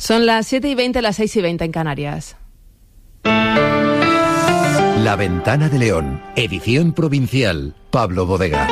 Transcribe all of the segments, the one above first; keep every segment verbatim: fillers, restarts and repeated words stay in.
Son las siete y veinte, las seis y veinte en Canarias. La Ventana de León, edición provincial, Pablo Bodega.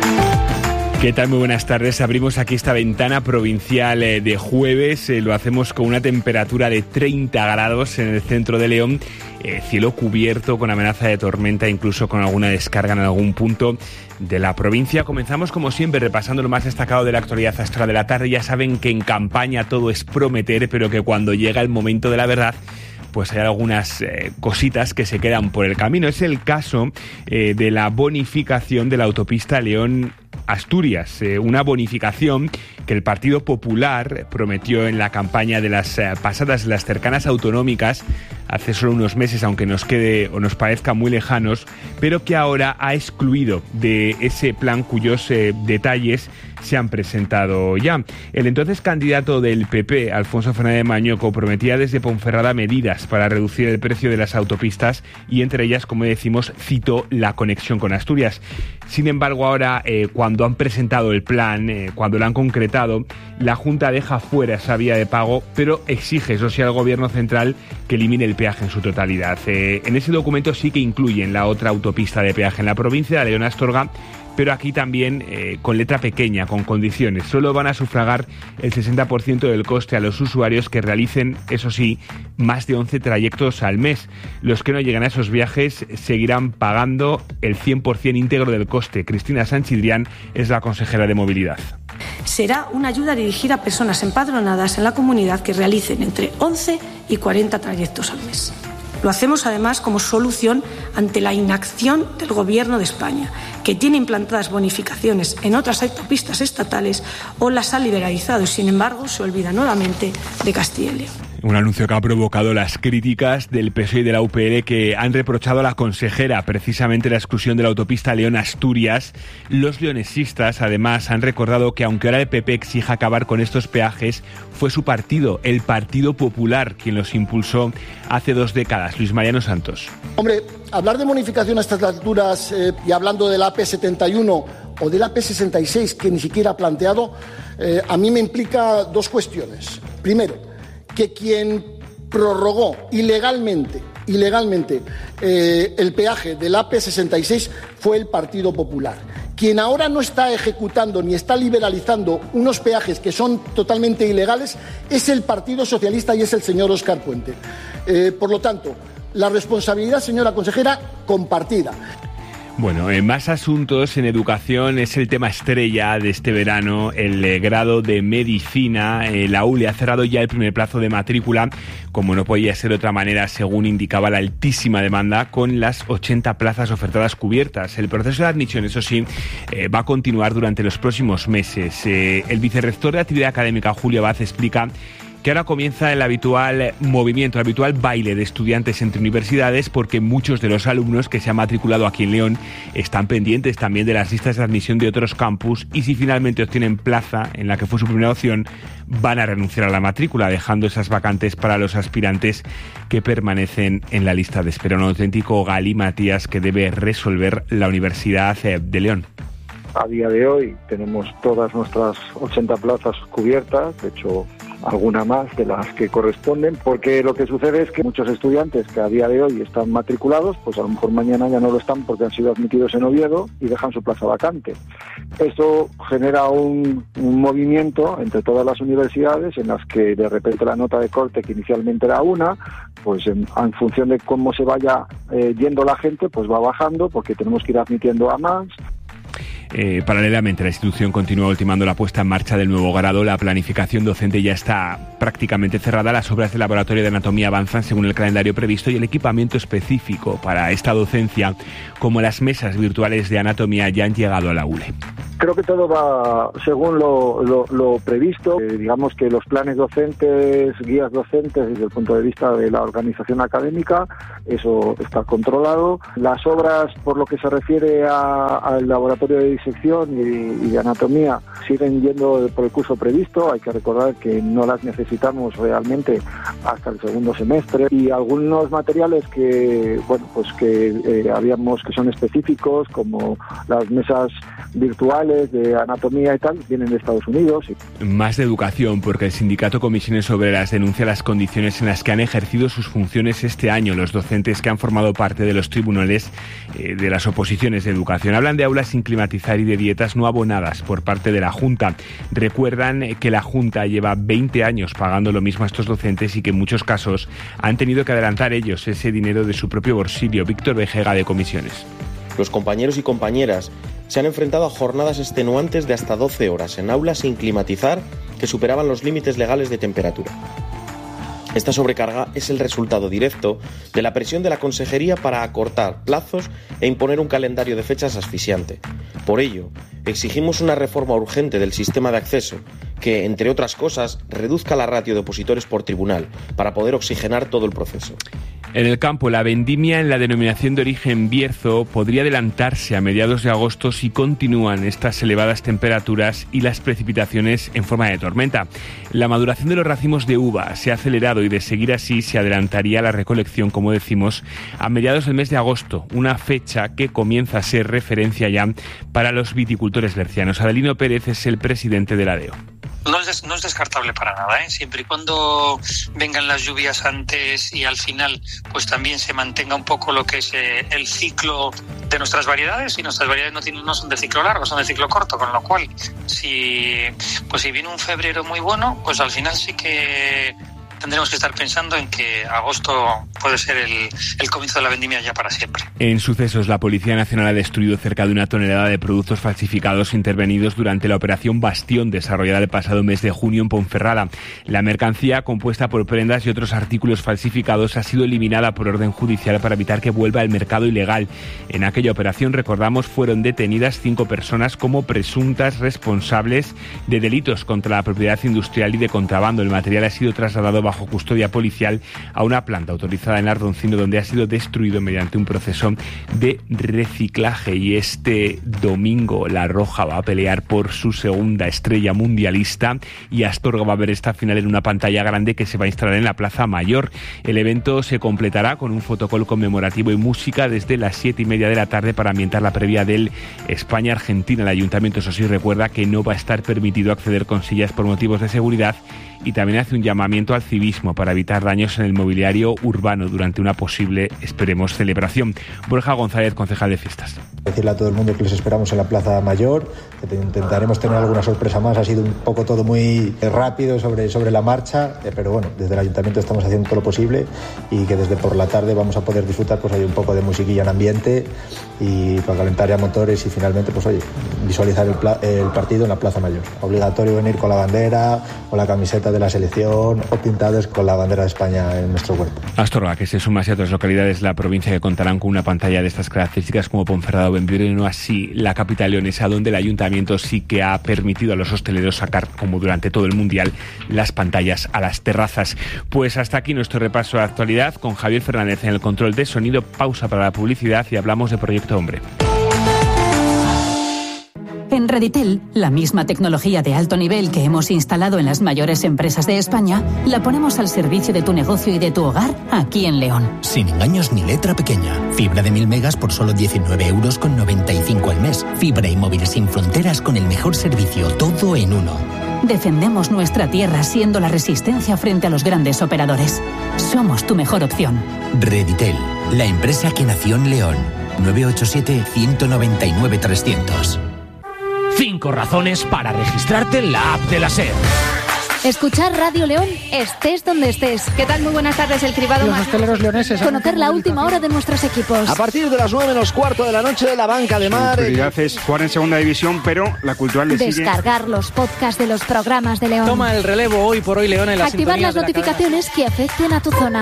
¿Qué tal? Muy buenas tardes. Abrimos aquí esta ventana provincial eh, de jueves. Eh, lo hacemos con una temperatura de treinta grados en el centro de León. Eh, cielo cubierto con amenaza de tormenta, incluso con alguna descarga en algún punto de la provincia. Comenzamos como siempre repasando lo más destacado de la actualidad a esta hora de la tarde. Ya saben que en campaña todo es prometer, pero que cuando llega el momento de la verdad, pues hay algunas eh, cositas que se quedan por el camino. Es el caso eh, de la bonificación de la autopista León-Asturias, eh, una bonificación que el Partido Popular prometió en la campaña de las eh, pasadas, las cercanas autonómicas, hace solo unos meses, aunque nos quede o nos parezca muy lejanos, pero que ahora ha excluido de ese plan cuyos eh, detalles se han presentado ya. El entonces candidato del P P, Alfonso Fernández Mañoco, prometía desde Ponferrada medidas para reducir el precio de las autopistas y entre ellas, como decimos, citó la conexión con Asturias. Sin embargo, ahora, eh, cuando han presentado el plan, eh, cuando lo han concretado, la Junta deja fuera esa vía de pago, pero exige, eso sí, al Gobierno central que elimine el peaje en su totalidad. Eh, en ese documento sí que incluyen la otra autopista de peaje en la provincia, de León-Astorga, pero aquí también eh, con letra pequeña, con condiciones. Solo van a sufragar el sesenta por ciento del coste a los usuarios que realicen, eso sí, más de once trayectos al mes. Los que no lleguen a esos viajes seguirán pagando el cien por ciento íntegro del coste. Cristina Sanchidrián es la consejera de Movilidad. Será una ayuda dirigida a personas empadronadas en la comunidad que realicen entre once y cuarenta trayectos al mes. Lo hacemos además como solución ante la inacción del Gobierno de España, que tiene implantadas bonificaciones en otras autopistas estatales o las ha liberalizado y, sin embargo, se olvida nuevamente de Castilla y León. Un anuncio que ha provocado las críticas del P S O E y de la U P N, que han reprochado a la consejera precisamente la exclusión de la autopista León-Asturias. Los leonesistas, además, han recordado que aunque ahora el P P exija acabar con estos peajes, fue su partido, el Partido Popular, quien los impulsó hace dos décadas. Luis Mariano Santos. Hombre, hablar de bonificación a estas alturas eh, y hablando del A P setenta y uno o del A P sesenta y seis, que ni siquiera ha planteado, eh, a mí me implica dos cuestiones. Primero, que quien prorrogó ilegalmente, ilegalmente eh, el peaje del A P sesenta y seis fue el Partido Popular. Quien ahora no está ejecutando ni está liberalizando unos peajes que son totalmente ilegales es el Partido Socialista y es el señor Óscar Puente. Eh, por lo tanto, la responsabilidad, señora consejera, compartida. Bueno, en más asuntos, en educación es el tema estrella de este verano, el eh, grado de medicina. Eh, la U L E ha cerrado ya el primer plazo de matrícula, como no podía ser de otra manera, según indicaba la altísima demanda, con las ochenta plazas ofertadas cubiertas. El proceso de admisión, eso sí, eh, va a continuar durante los próximos meses. Eh, el vicerrector de Actividad Académica, Julio Vaz, explica que ahora comienza el habitual movimiento, el habitual baile de estudiantes entre universidades, porque muchos de los alumnos que se han matriculado aquí en León están pendientes también de las listas de admisión de otros campus y si finalmente obtienen plaza en la que fue su primera opción, van a renunciar a la matrícula, dejando esas vacantes para los aspirantes que permanecen en la lista de espera. Un auténtico galimatías que debe resolver la Universidad de León. A día de hoy tenemos todas nuestras ochenta plazas cubiertas, de hecho alguna más de las que corresponden, porque lo que sucede es que muchos estudiantes que a día de hoy están matriculados, pues a lo mejor mañana ya no lo están porque han sido admitidos en Oviedo y dejan su plaza vacante. Esto genera un, un movimiento entre todas las universidades en las que de repente la nota de corte, que inicialmente era una, pues en, en función de cómo se vaya eh, yendo la gente, pues va bajando porque tenemos que ir admitiendo a más. Eh, paralelamente, la institución continúa ultimando la puesta en marcha del nuevo grado. La planificación docente ya está prácticamente cerrada. Las obras del laboratorio de anatomía avanzan según el calendario previsto y el equipamiento específico para esta docencia, como las mesas virtuales de anatomía, ya han llegado a la U L E. Creo que todo va según lo, lo, lo previsto. Eh, digamos que los planes docentes, guías docentes desde el punto de vista de la organización académica, eso está controlado. Las obras, por lo que se refiere al laboratorio de disección y, y de anatomía siguen yendo por el curso previsto. Hay que recordar que no las necesitamos realmente hasta el segundo semestre, y algunos materiales que, bueno, pues que eh, habíamos que son específicos, como las mesas virtuales de anatomía y tal, vienen de Estados Unidos. Más de educación, porque el sindicato Comisiones Obreras denuncia las condiciones en las que han ejercido sus funciones este año los docentes que han formado parte de los tribunales eh, de las oposiciones de educación. Hablan de aulas sin climatizar y de dietas no abonadas por parte de la Junta. Recuerdan que la Junta lleva veinte años pagando lo mismo a estos docentes y que en muchos casos han tenido que adelantar ellos ese dinero de su propio bolsillo. Víctor Vejega, de Comisiones. Los compañeros y compañeras se han enfrentado a jornadas extenuantes de hasta doce horas en aulas sin climatizar que superaban los límites legales de temperatura. Esta sobrecarga es el resultado directo de la presión de la Consejería para acortar plazos e imponer un calendario de fechas asfixiante. Por ello, exigimos una reforma urgente del sistema de acceso que, entre otras cosas, reduzca la ratio de opositores por tribunal para poder oxigenar todo el proceso. En el campo, la vendimia en la denominación de origen Bierzo podría adelantarse a mediados de agosto si continúan estas elevadas temperaturas y las precipitaciones en forma de tormenta. La maduración de los racimos de uva se ha acelerado y, de seguir así, se adelantaría la recolección, como decimos, a mediados del mes de agosto, una fecha que comienza a ser referencia ya para los viticultores bercianos. Adelino Pérez es el presidente de la ADEO. No es, des, no es descartable para nada, ¿eh? Siempre y cuando vengan las lluvias antes y al final pues también se mantenga un poco lo que es eh, el ciclo de nuestras variedades, y nuestras variedades no, tienen, no son de ciclo largo, son de ciclo corto, con lo cual si, pues si viene un febrero muy bueno, pues al final sí que tendremos que estar pensando en que agosto puede ser el, el comienzo de la vendimia ya para siempre. En sucesos, la Policía Nacional ha destruido cerca de una tonelada de productos falsificados intervenidos durante la operación Bastión, desarrollada el pasado mes de junio en Ponferrada. La mercancía, compuesta por prendas y otros artículos falsificados, ha sido eliminada por orden judicial para evitar que vuelva al mercado ilegal. En aquella operación, recordamos, fueron detenidas cinco personas como presuntas responsables de delitos contra la propiedad industrial y de contrabando. El material ha sido trasladado bajo custodia policial a una planta autorizada en Ardoncino, donde ha sido destruido mediante un proceso de reciclaje. Y este domingo La Roja va a pelear por su segunda estrella mundialista y Astorga va a ver esta final en una pantalla grande que se va a instalar en la Plaza Mayor. El evento se completará con un fotocall conmemorativo y música desde las siete y media de la tarde para ambientar la previa del España-Argentina. El ayuntamiento, eso sí, recuerda que no va a estar permitido acceder con sillas por motivos de seguridad, y también hace un llamamiento al civismo para evitar daños en el mobiliario urbano durante una posible, esperemos, celebración. Borja González, concejal de fiestas. Decirle a todo el mundo que les esperamos en la Plaza Mayor, que intentaremos tener alguna sorpresa más. Ha sido un poco todo muy rápido sobre, sobre la marcha, eh, pero bueno, desde el ayuntamiento estamos haciendo todo lo posible, y que desde por la tarde vamos a poder disfrutar, pues hay un poco de musiquilla en ambiente y para calentar ya motores, y finalmente, pues oye, visualizar el, pla- el partido en la Plaza Mayor. Obligatorio venir con la bandera o la camiseta de la selección o pintados con la bandera de España en nuestro cuerpo. Astorga, que se suma a otras localidades de la provincia que contarán con una pantalla de estas características como Ponferrada o Bembibre, no así la capital leonesa, donde el ayuntamiento sí que ha permitido a los hosteleros sacar, como durante todo el Mundial, las pantallas a las terrazas. Pues hasta aquí nuestro repaso de actualidad con Javier Fernández en el control de sonido. Pausa para la publicidad y hablamos de Proyecto Hombre. En Reditel, la misma tecnología de alto nivel que hemos instalado en las mayores empresas de España, la ponemos al servicio de tu negocio y de tu hogar aquí en León. Sin engaños ni letra pequeña. Fibra de mil megas por solo diecinueve euros con noventa y cinco al mes. Fibra y móvil sin fronteras con el mejor servicio, todo en uno. Defendemos nuestra tierra siendo la resistencia frente a los grandes operadores. Somos tu mejor opción. Reditel, la empresa que nació en León. nueve ocho siete, uno nueve nueve, tres cero cero. Cinco razones para registrarte en la app de la SER. Escuchar Radio León, estés donde estés. ¿Qué tal? Muy buenas tardes, el cribado. Los hosteleros leoneses. Conocer la última hora de nuestros equipos. A partir de las nueve menos cuarto de la noche, la banca de mar. La prioridad es jugar en segunda división, pero la cultural le sigue. Descargar los podcasts de los programas de León. Toma el relevo hoy por hoy, León, en la Activar las notificaciones que afecten a tu zona.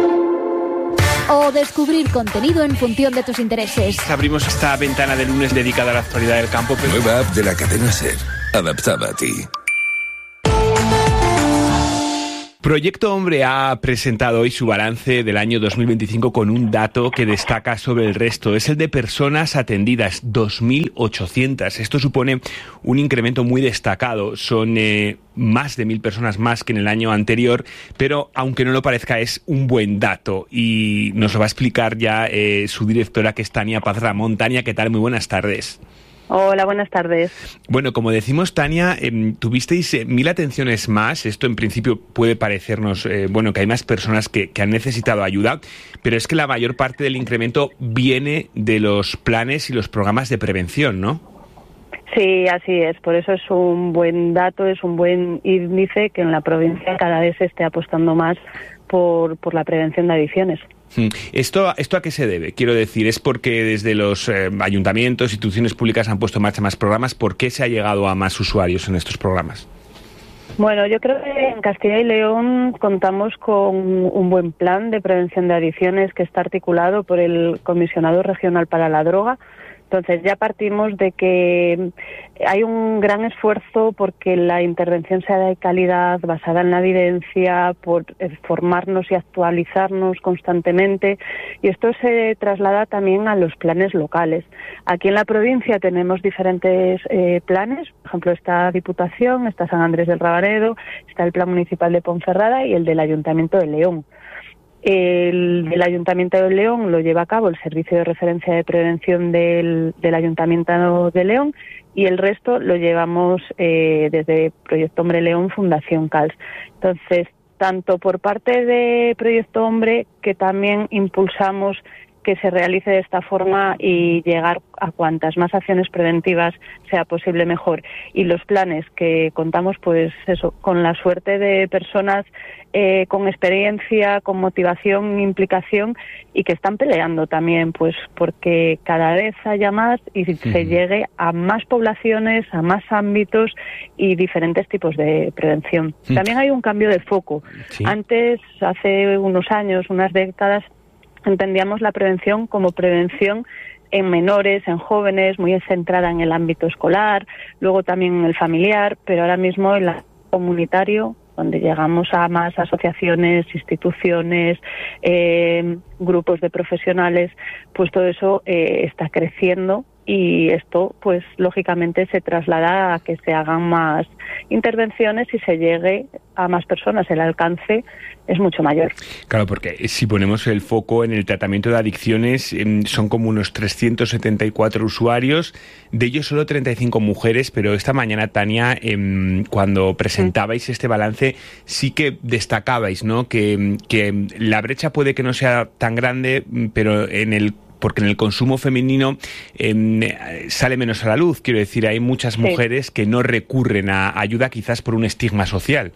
O descubrir contenido en función de tus intereses. Abrimos esta ventana de lunes dedicada a la actualidad del campo. Pero... Nueva app de la cadena SER, adaptada a ti. Proyecto Hombre ha presentado hoy su balance del año dos mil veinticinco con un dato que destaca sobre el resto. Es el de personas atendidas, dos mil ochocientas. Esto supone un incremento muy destacado. Son eh, más de mil personas más que en el año anterior, pero aunque no lo parezca, es un buen dato. Y nos lo va a explicar ya eh, su directora, que es Tania Paz Ramón. Tania, ¿qué tal? Muy buenas tardes. Hola, buenas tardes. Bueno, como decimos, Tania, eh, tuvisteis eh, mil atenciones más. Esto en principio puede parecernos, eh, bueno, que hay más personas que, que han necesitado ayuda, pero es que la mayor parte del incremento viene de los planes y los programas de prevención, ¿no? Sí, así es. Por eso es un buen dato, es un buen índice que en la provincia cada vez se esté apostando más por, por la prevención de adicciones. ¿Esto, ¿Esto a qué se debe? Quiero decir, ¿es porque desde los eh, ayuntamientos, instituciones públicas han puesto en marcha más programas? ¿Por qué se ha llegado a más usuarios en estos programas? Bueno, yo creo que en Castilla y León contamos con un buen plan de prevención de adicciones que está articulado por el Comisionado Regional para la Droga. Entonces ya partimos de que hay un gran esfuerzo porque la intervención sea de calidad, basada en la evidencia, por formarnos y actualizarnos constantemente, y esto se traslada también a los planes locales. Aquí en la provincia tenemos diferentes eh, planes, por ejemplo está Diputación, está San Andrés del Rabanedo, está el Plan Municipal de Ponferrada y el del Ayuntamiento de León. El del Ayuntamiento de León lo lleva a cabo el Servicio de Referencia de Prevención del, del Ayuntamiento de León, y el resto lo llevamos eh, desde Proyecto Hombre León, Fundación C A L S. Entonces, tanto por parte de Proyecto Hombre, que también impulsamos que se realice de esta forma y llegar a cuantas más acciones preventivas sea posible mejor. Y los planes que contamos, pues eso, con la suerte de personas eh, con experiencia, con motivación, implicación, y que están peleando también, pues porque cada vez haya más y uh-huh. se llegue a más poblaciones, a más ámbitos y diferentes tipos de prevención. Uh-huh. También hay un cambio de foco. Sí. Antes, hace unos años, unas décadas, entendíamos la prevención como prevención en menores, en jóvenes, muy centrada en el ámbito escolar, luego también en el familiar, pero ahora mismo en el comunitario, donde llegamos a más asociaciones, instituciones, eh, grupos de profesionales, pues todo eso eh, está creciendo, y esto, pues lógicamente se traslada a que se hagan más intervenciones y se llegue a más personas. El alcance es mucho mayor. Claro, porque si ponemos el foco en el tratamiento de adicciones, eh, son como unos trescientos setenta y cuatro usuarios, de ellos solo treinta y cinco mujeres, pero esta mañana, Tania, eh, cuando presentabais este balance, sí que destacabais, ¿no?, que, que la brecha puede que no sea tan grande, pero en el porque en el consumo femenino eh, sale menos a la luz. Quiero decir, hay muchas mujeres sí. que no recurren a ayuda, quizás por un estigma social.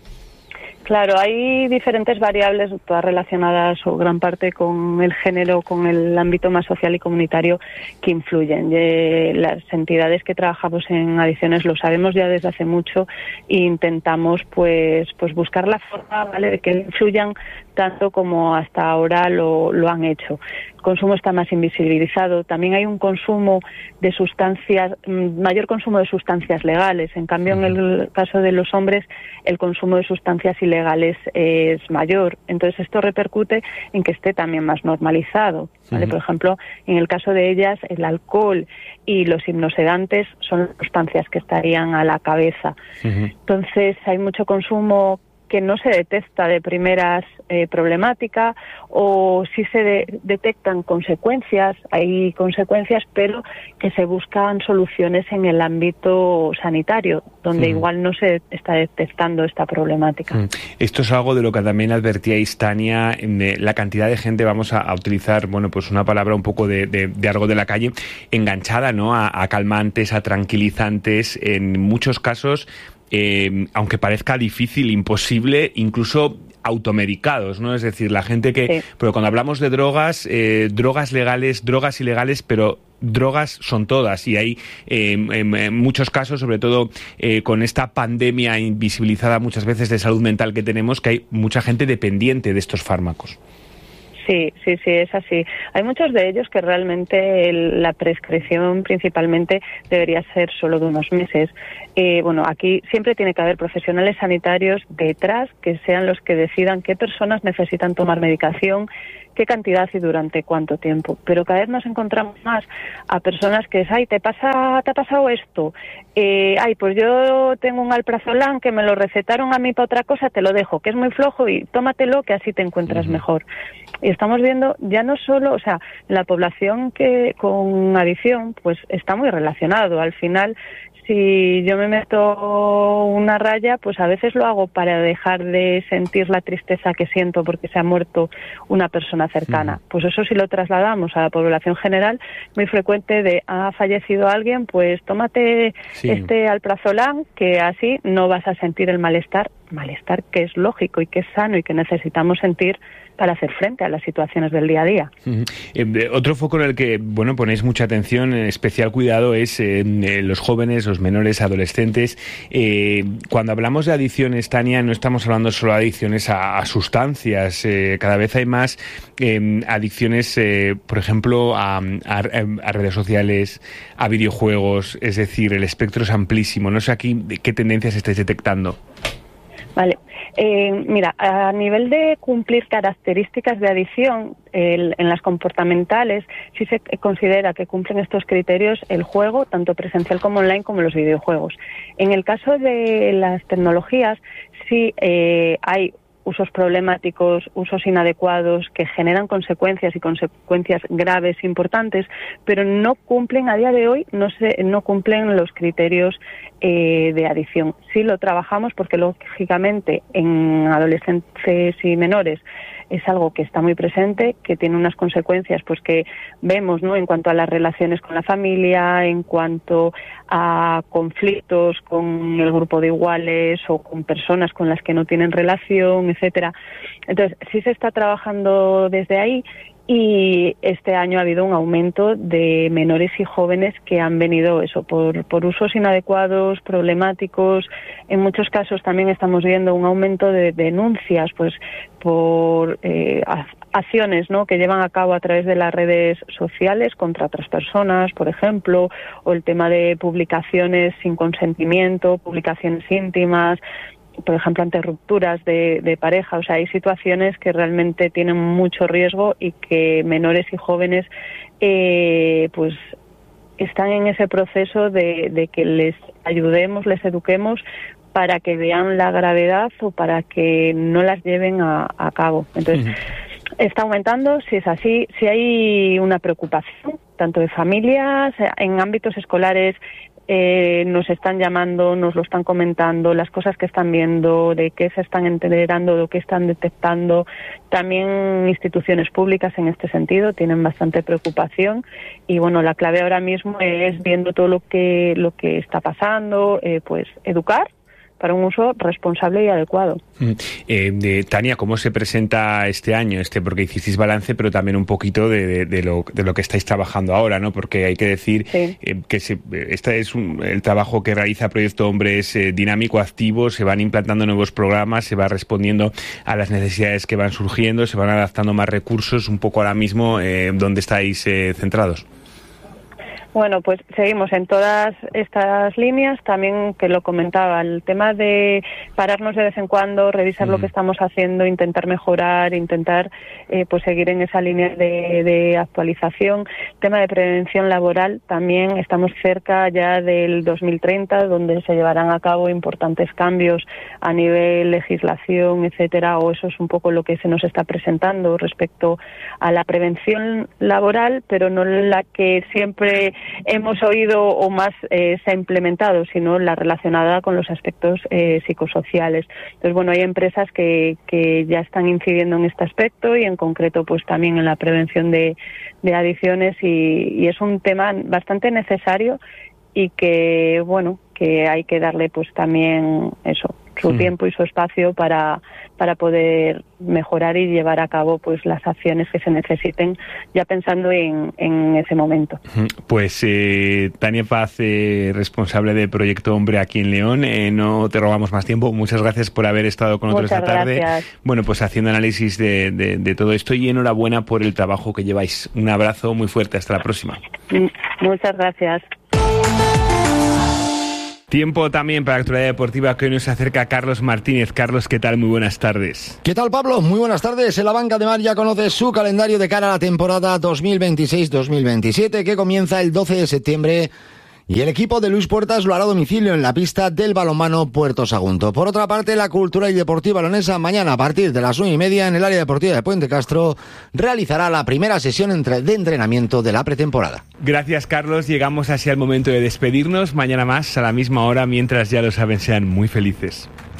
Claro, hay diferentes variables, todas relacionadas o gran parte con el género, con el ámbito más social y comunitario, que influyen. Eh, las entidades que trabajamos en adicciones lo sabemos ya desde hace mucho e intentamos pues pues buscar la forma, ¿vale?, de que influyan tanto como hasta ahora lo, lo han hecho. El consumo está más invisibilizado. También hay un consumo de sustancias, mayor consumo de sustancias legales. En cambio, en el caso de los hombres, el consumo de sustancias ilegales es mayor. Entonces, esto repercute en que esté también más normalizado, ¿vale? Uh-huh. Por ejemplo, en el caso de ellas, el alcohol y los hipnosedantes son sustancias que estarían a la cabeza. Uh-huh. Entonces, hay mucho consumo que no se detecta de primeras eh, problemática, o si se de, detectan consecuencias, hay consecuencias, pero que se buscan soluciones en el ámbito sanitario, donde mm. igual no se está detectando esta problemática. Mm. Esto es algo de lo que también advertíais, Tania, en la cantidad de gente, vamos a, a utilizar, bueno, pues una palabra un poco de, de, de algo de la calle, enganchada, ¿no?, a, a calmantes, a tranquilizantes, en muchos casos. Eh, aunque parezca difícil, imposible, incluso automedicados, ¿no? Es decir, la gente que... Sí. Pero cuando hablamos de drogas, eh, drogas legales, drogas ilegales, pero drogas son todas, y hay eh, en, en muchos casos, sobre todo eh, con esta pandemia invisibilizada muchas veces de salud mental que tenemos, que hay mucha gente dependiente de estos fármacos. Sí, sí, sí, es así. Hay muchos de ellos que realmente el, la prescripción principalmente debería ser solo de unos meses. Eh, bueno, aquí siempre tiene que haber profesionales sanitarios detrás que sean los que decidan qué personas necesitan tomar medicación, qué cantidad y durante cuánto tiempo. Pero cada vez nos encontramos más a personas que es, ay, te pasa, te ha pasado esto, eh, ay, pues yo tengo un alprazolam que me lo recetaron a mí para otra cosa, te lo dejo, que es muy flojo y tómatelo que así te encuentras uh-huh. mejor. Y estamos viendo ya no solo, o sea, la población que con adicción, pues está muy relacionado. Al final, si yo me meto una raya, pues a veces lo hago para dejar de sentir la tristeza que siento porque se ha muerto una persona cercana. Pues eso, si lo trasladamos a la población general, muy frecuente de ha fallecido alguien, pues tómate sí. este alprazolam, que así no vas a sentir el malestar, malestar que es lógico y que es sano y que necesitamos sentir para hacer frente a las situaciones del día a día. Uh-huh. Eh, otro foco en el que, bueno, ponéis mucha atención, especial cuidado, es eh, eh, los jóvenes, los menores, adolescentes. Eh, cuando hablamos de adicciones, Tania, no estamos hablando solo de adicciones a, a sustancias. Eh, cada vez hay más eh, adicciones, eh, por ejemplo, a, a, a redes sociales, a videojuegos. Es decir, el espectro es amplísimo. No sé aquí qué tendencias estáis detectando. Vale. Eh, mira, a nivel de cumplir características de adicción, el, en las comportamentales, sí se considera que cumplen estos criterios el juego, tanto presencial como online, como los videojuegos. En el caso de las tecnologías, sí eh, hay usos problemáticos, usos inadecuados que generan consecuencias y consecuencias graves importantes, pero no cumplen a día de hoy, no se, no cumplen los criterios eh, de adicción. Sí lo trabajamos porque lógicamente en adolescentes y menores es algo que está muy presente, que tiene unas consecuencias pues que vemos, ¿no?, en cuanto a las relaciones con la familia, en cuanto a conflictos con el grupo de iguales o con personas con las que no tienen relación, etcétera. Entonces, sí se está trabajando desde ahí. Y este año ha habido un aumento de menores y jóvenes que han venido eso por, por usos inadecuados, problemáticos. En muchos casos también estamos viendo un aumento de denuncias pues por eh, acciones, ¿no?, que llevan a cabo a través de las redes sociales contra otras personas, por ejemplo, o el tema de publicaciones sin consentimiento, publicaciones íntimas, por ejemplo, ante rupturas de, de pareja. O sea, hay situaciones que realmente tienen mucho riesgo y que menores y jóvenes eh, pues están en ese proceso de, de que les ayudemos, les eduquemos para que vean la gravedad o para que no las lleven a, a cabo. Entonces, uh-huh. está aumentando, si es así, si hay una preocupación, tanto de familias, en ámbitos escolares. Eh, nos están llamando, nos lo están comentando, las cosas que están viendo, de qué se están enterando, de qué están detectando. También instituciones públicas en este sentido tienen bastante preocupación y bueno, la clave ahora mismo es, viendo todo lo que lo que está pasando, eh, pues educar para un uso responsable y adecuado. Eh, de, Tania, ¿cómo se presenta este año? Este, porque hicisteis balance, pero también un poquito de, de, de, lo, de lo que estáis trabajando ahora, ¿no? Porque hay que decir sí. eh, que se, este es un, el trabajo que realiza Proyecto Hombre es eh, dinámico, activo, se van implantando nuevos programas, se va respondiendo a las necesidades que van surgiendo, se van adaptando más recursos, un poco ahora mismo eh, ¿dónde estáis eh, centrados? Bueno, pues seguimos en todas estas líneas, también que lo comentaba, el tema de pararnos de vez en cuando, revisar mm. lo que estamos haciendo, intentar mejorar, intentar eh, pues seguir en esa línea de, de actualización. Tema de prevención laboral, también estamos cerca ya del dos mil treinta, donde se llevarán a cabo importantes cambios a nivel legislación, etcétera, o eso es un poco lo que se nos está presentando respecto a la prevención laboral, pero no la que siempre hemos oído o más eh, se ha implementado, sino la relacionada con los aspectos eh, psicosociales. Entonces, bueno, hay empresas que, que ya están incidiendo en este aspecto y en concreto pues también en la prevención de, de adicciones y, y es un tema bastante necesario y que, bueno, que hay que darle pues también eso, su mm. tiempo y su espacio para, para poder mejorar y llevar a cabo pues las acciones que se necesiten, ya pensando en, en ese momento. Pues eh, Tania Paz, eh, responsable de Proyecto Hombre aquí en León, eh, no te robamos más tiempo. Muchas gracias por haber estado con nosotros esta tarde. Gracias. Bueno, pues haciendo análisis de, de, de todo esto, y enhorabuena por el trabajo que lleváis. Un abrazo muy fuerte, hasta la próxima. Muchas gracias. Tiempo también para la actualidad deportiva, que hoy nos acerca Carlos Martínez. Carlos, ¿qué tal? Muy buenas tardes. ¿Qué tal, Pablo? Muy buenas tardes. En la banca de Mar ya conoce su calendario de cara a la temporada dos mil veintiséis dos mil veintisiete, que comienza el doce de septiembre. Y el equipo de Luis Puertas lo hará a domicilio en la pista del balonmano Puerto Sagunto. Por otra parte, la cultural y deportiva leonesa mañana a partir de las nueve y media en el área deportiva de Puente Castro realizará la primera sesión de entrenamiento de la pretemporada. Gracias, Carlos. Llegamos así al momento de despedirnos. Mañana más a la misma hora. Mientras, ya lo saben, sean muy felices.